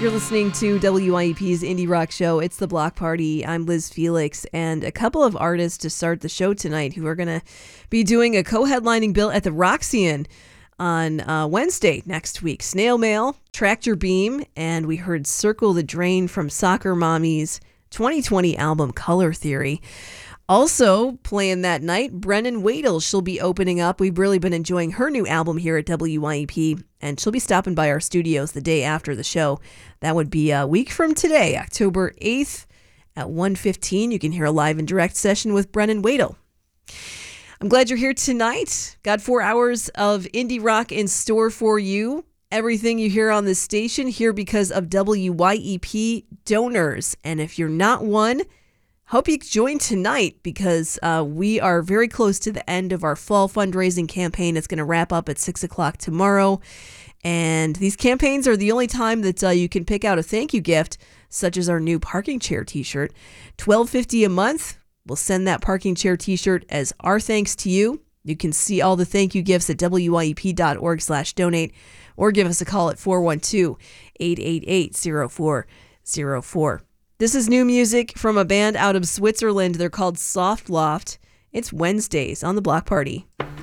You're listening to WYEP's Indie Rock Show. It's the Block Party. I'm Liz Felix, and a couple of artists to start the show tonight who are going to be doing a co-headlining bill at the Roxy on Wednesday next week. Snail Mail, Tractor Beam, and we heard Circle the Drain from Soccer Mommy's 2020 album Color Theory. Also playing that night, Brennan Wadel. She'll be opening up. We've really been enjoying her new album here at WYEP, and she'll be stopping by our studios the day after the show. That would be a week from today, October 8th at 1:15. You can hear a live and direct session with Brennan Wadel. I'm glad you're here tonight. Got 4 hours of indie rock in store for you. Everything you hear on this station here because of WYEP donors. And if you're not one, hope you join tonight because we are very close to the end of our fall fundraising campaign. It's going to wrap up at 6 o'clock tomorrow. And these campaigns are the only time that you can pick out a thank you gift, such as our new parking chair t-shirt. $12.50 a month. We'll send that parking chair t-shirt as our thanks to you. You can see all the thank you gifts at wyep.org/donate or give us a call at 412-888-0404. This is new music from a band out of Switzerland. They're called Soft Loft. It's Wednesdays on the Block Party.